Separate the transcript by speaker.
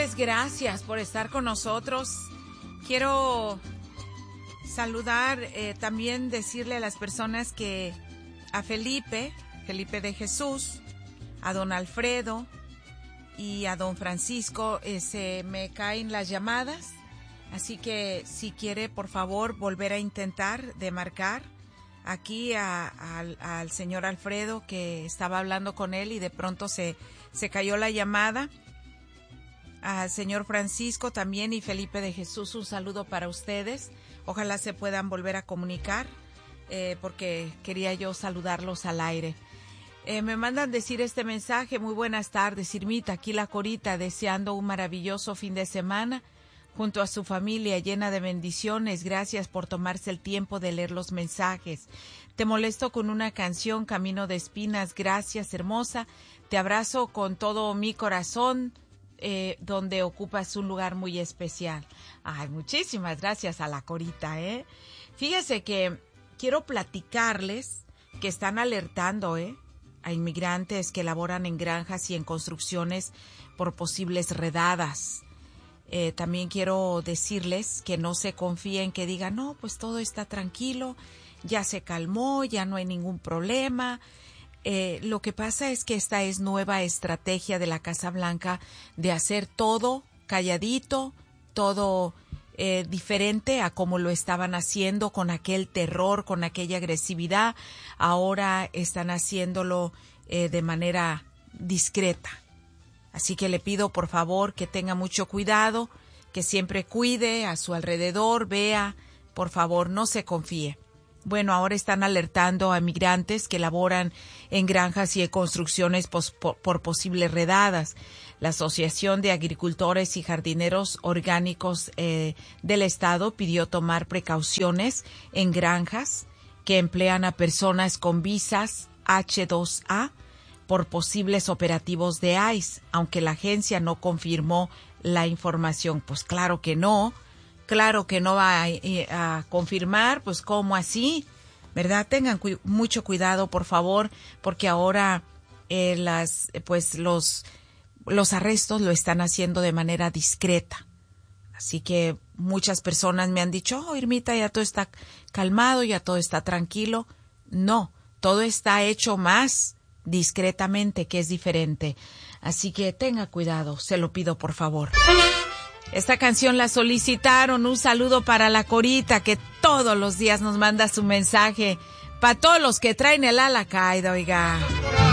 Speaker 1: Señores, gracias por estar con nosotros. Quiero saludar, también decirle a las personas que a Felipe de Jesús, a don Alfredo y a don Francisco se me caen las llamadas, así que si quiere por favor volver a intentar de marcar aquí al señor Alfredo, que estaba hablando con él y de pronto se cayó la llamada. Al señor Francisco también y Felipe de Jesús, un saludo para ustedes. Ojalá se puedan volver a comunicar, porque quería yo saludarlos al aire. Me mandan decir este mensaje: muy buenas tardes, Irmita, aquí la Corita, deseando un maravilloso fin de semana junto a su familia llena de bendiciones. Gracias por tomarse el tiempo de leer los mensajes. Te molesto con una canción, Camino de Espinas. Gracias, hermosa. Te abrazo con todo mi corazón, donde ocupas un lugar muy especial. Ay, muchísimas gracias a la Corita, Fíjese que quiero platicarles que están alertando, a inmigrantes que laboran en granjas y en construcciones por posibles redadas. También quiero decirles que no se confíen, que digan, no, pues todo está tranquilo, ya se calmó, ya no hay ningún problema. Lo que pasa es que esta es nueva estrategia de la Casa Blanca de hacer todo calladito, todo diferente a como lo estaban haciendo, con aquel terror, con aquella agresividad. Ahora están haciéndolo de manera discreta. Así que le pido por favor que tenga mucho cuidado, que siempre cuide a su alrededor, vea, por favor, no se confíe. Bueno, ahora están alertando a migrantes que laboran en granjas y en construcciones por posibles redadas. La Asociación de Agricultores y Jardineros Orgánicos del Estado pidió tomar precauciones en granjas que emplean a personas con visas H-2A por posibles operativos de ICE, aunque la agencia no confirmó la información. Pues claro que no va a confirmar, pues ¿cómo así? ¿Verdad? Tengan mucho cuidado, por favor, porque ahora los arrestos lo están haciendo de manera discreta. Así que muchas personas me han dicho, oh, Irmita, ya todo está calmado, ya todo está tranquilo. No, todo está hecho más discretamente, que es diferente. Así que tenga cuidado, se lo pido por favor. Esta canción la solicitaron. Un saludo para la Corita, que todos los días nos manda su mensaje. Para todos los que traen el ala caída, oiga.